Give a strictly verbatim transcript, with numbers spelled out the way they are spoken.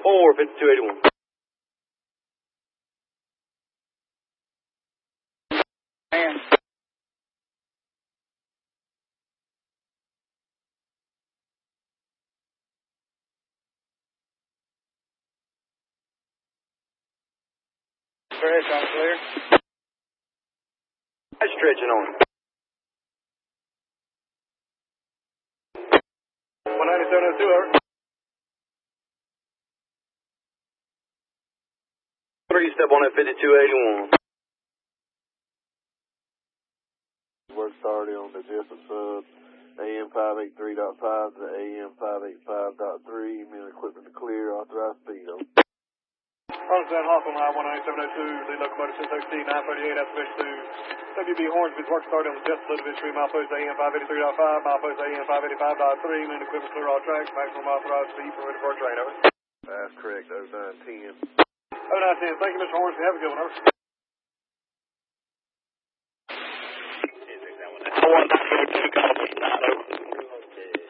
four, fifty-two eighty-one. Man. Fresh, I'm clear. I'm stretching on it. one ninety-seven oh two, over. Three, step on that fifty-two eighty-one. Work started on the Jessup sub, A M five eighty-three point five to A M five eighty-five point three, mean equipment to clear, authorized speed. Frontier Hawthorne High, one ninety-seven oh two, lead locomotive six sixteen, nine thirty-eight, estimation to W B Hornsby's work started on the Jessup Division, milepost A M five eighty-three point five, milepost A M five eighty-five point three, mean equipment clear all tracks, maximum authorized speed permitted for a train, over. That's correct, oh nine ten. oh nine ten, thank you, Mister Hornsby, have a good one, over. one